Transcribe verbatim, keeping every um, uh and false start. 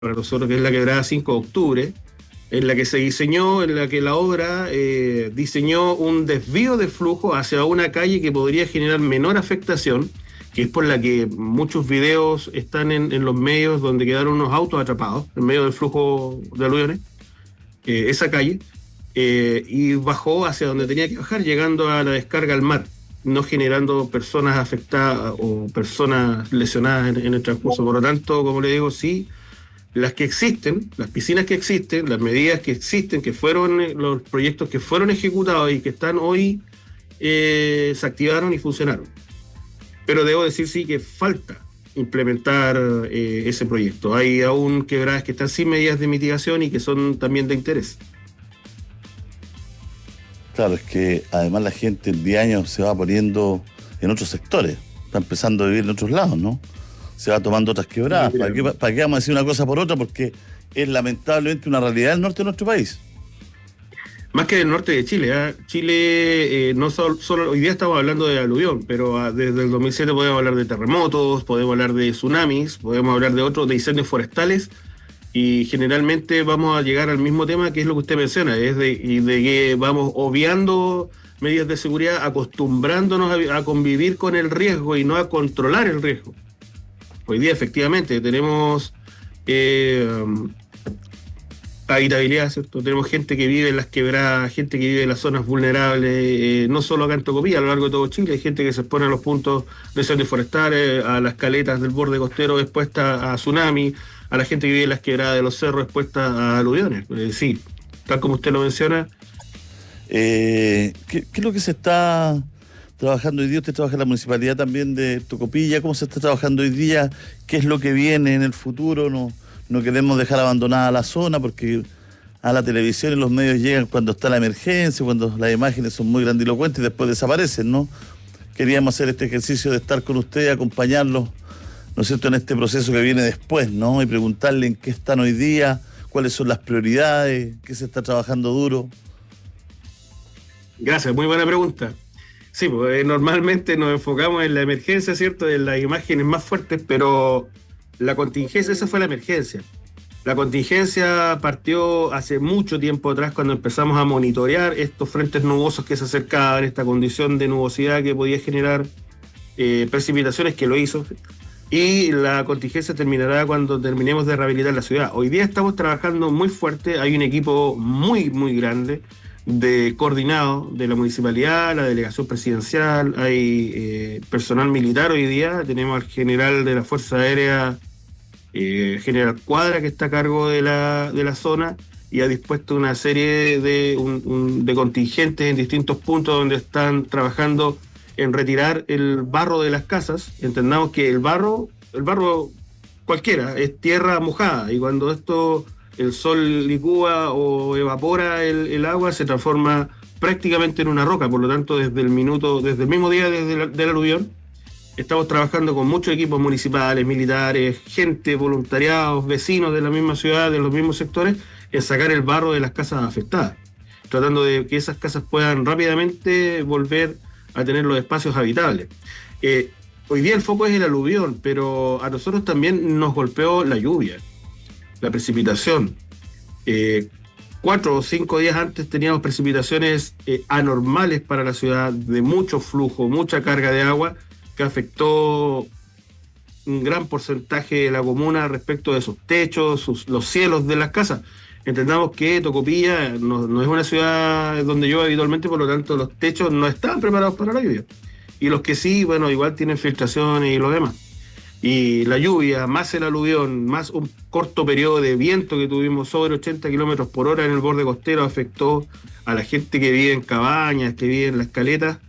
para nosotros, que es la quebrada cinco de octubre, en la que se diseñó, en la que la obra eh, diseñó un desvío de flujo hacia una calle que podría generar menor afectación, que es por la que muchos videos están en, en los medios donde quedaron unos autos atrapados en medio del flujo de aluviones, eh, esa calle, eh, y bajó hacia donde tenía que bajar, llegando a la descarga al mar, no generando personas afectadas o personas lesionadas en, en el transcurso. Por lo tanto, como le digo, sí, las que existen, las piscinas que existen, las medidas que existen, que fueron eh, los proyectos que fueron ejecutados y que están hoy, eh, se activaron y funcionaron. Pero debo decir sí que falta implementar eh, ese proyecto. Hay aún quebradas que están sin medidas de mitigación y que son también de interés. Claro, es que además la gente en diez años se va poniendo en otros sectores, está empezando a vivir en otros lados, ¿no? Se va tomando otras quebradas. ¿Para qué, para qué vamos a decir una cosa por otra? Porque es lamentablemente una realidad del norte de nuestro país. Más que del norte de Chile, ¿eh? Chile, eh, no solo, solo, hoy día estamos hablando de aluvión, pero uh, desde el dos mil siete podemos hablar de terremotos, podemos hablar de tsunamis, podemos hablar de otros, de incendios forestales, y generalmente vamos a llegar al mismo tema, que es lo que usted menciona, es de, y de que vamos obviando medidas de seguridad, acostumbrándonos a, a convivir con el riesgo y no a controlar el riesgo. Hoy día efectivamente tenemos eh, habitabilidad, ¿cierto? Tenemos gente que vive en las quebradas, gente que vive en las zonas vulnerables, eh, no solo acá en Tocopilla, a lo largo de todo Chile, hay gente que se expone a los puntos de incendios forestales, a las caletas del borde costero expuesta a tsunami, a la gente que vive en las quebradas de los cerros expuesta a aluviones. Eh, sí, tal como usted lo menciona. Eh, ¿qué, ¿Qué es lo que se está trabajando hoy día? Usted trabaja en la municipalidad también de Tocopilla. ¿Cómo se está trabajando hoy día? ¿Qué es lo que viene en el futuro? No, no queremos dejar abandonada la zona porque a la televisión y los medios llegan cuando está la emergencia, cuando las imágenes son muy grandilocuentes y después desaparecen, ¿no? Queríamos hacer este ejercicio de estar con usted, acompañarlos, ¿no es cierto?, en este proceso que viene después, ¿no? Y preguntarle en qué están hoy día, cuáles son las prioridades, qué se está trabajando duro. Gracias, muy buena pregunta. Sí, pues, normalmente nos enfocamos en la emergencia, ¿cierto? En las imágenes más fuertes, pero la contingencia, esa fue la emergencia. La contingencia partió hace mucho tiempo atrás, cuando empezamos a monitorear estos frentes nubosos que se acercaban, esta condición de nubosidad que podía generar eh, precipitaciones, que lo hizo. Y la contingencia terminará cuando terminemos de rehabilitar la ciudad. Hoy día estamos trabajando muy fuerte, hay un equipo muy, muy grande de coordinado de la municipalidad, la delegación presidencial, hay eh, personal militar hoy día, tenemos al general de la Fuerza Aérea, eh, general Cuadra, que está a cargo de la, de la zona, y ha dispuesto una serie de, un, un, de contingentes en distintos puntos donde están trabajando en retirar el barro de las casas. Entendamos que el barro, el barro cualquiera, es tierra mojada, y cuando esto, el sol licúa o evapora el, el agua, se transforma prácticamente en una roca. Por lo tanto, desde el minuto, desde el mismo día desde la, del aluvión, estamos trabajando con muchos equipos municipales, militares, gente, voluntariados, vecinos de la misma ciudad, de los mismos sectores, en sacar el barro de las casas afectadas, tratando de que esas casas puedan rápidamente volver a tener los espacios habitables. Eh, hoy día el foco es el aluvión, pero a nosotros también nos golpeó la lluvia, la precipitación. Eh, cuatro o cinco días antes teníamos precipitaciones eh, anormales para la ciudad, de mucho flujo, mucha carga de agua, que afectó un gran porcentaje de la comuna respecto de sus techos, sus, los cielos de las casas. Entendamos que Tocopilla no, no es una ciudad donde llueve habitualmente, por lo tanto los techos no estaban preparados para la lluvia. Y los que sí, bueno, igual tienen filtraciones y lo demás. Y la lluvia, más el aluvión, más un corto periodo de viento que tuvimos sobre ochenta kilómetros por hora en el borde costero, afectó a la gente que vive en cabañas, que vive en las caletas,